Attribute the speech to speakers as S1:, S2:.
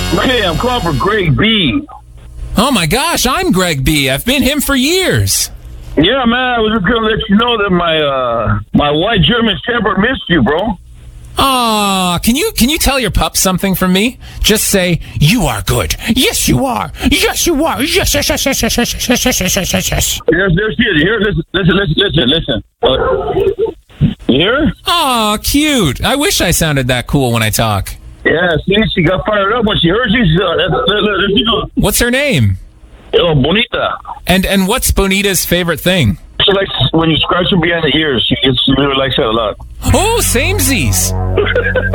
S1: Okay, I'm calling for Greg B.
S2: Oh my gosh, I'm Greg B. I've been him for years.
S1: Yeah, man, I was just gonna let you know that my white German Shepherd missed you, bro.
S2: Aw, can you tell your pup something from me? Just say, you are good. Yes, you are. Yes, you are. Yes, yes, yes, yes, yes, yes, yes, yes, yes, yes, yes, yes.
S1: Here, listen. You hear?
S2: Aw, cute. I wish I sounded that cool when I talk.
S1: Yeah, see, she got fired up when she heard you.
S2: What's her name?
S1: Oh, Bonita.
S2: And what's Bonita's favorite thing?
S1: She likes when you scratch her behind the ears. She really likes that a lot.
S2: Oh, samesies.